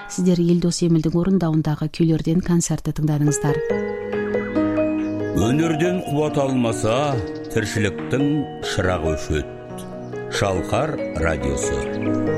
Сіздер Елдос Емілдің орындауындағы күйлерден концертті тыңдадыңыздар. Өнерден қуат алмаса, тіршіліктің шырағы өшеді. Шалқар радиосы.